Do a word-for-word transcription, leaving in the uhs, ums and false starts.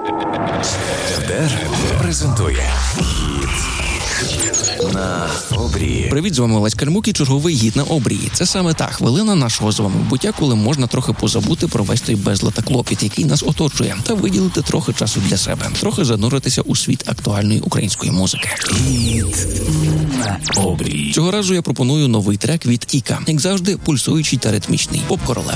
РДР презентує «Гід на обрії». Привіт, з вами Олесь Кермук і черговий «Гід на обрії». Це саме та хвилина нашого з вами буття, коли можна трохи позабути про весь той безлад та клопіт, який нас оточує, та виділити трохи часу для себе, трохи зануритися у світ актуальної української музики. «Гід на обрії». Цього разу я пропоную новий трек від Кіка. Як завжди, пульсуючий та ритмічний. Поп-королева.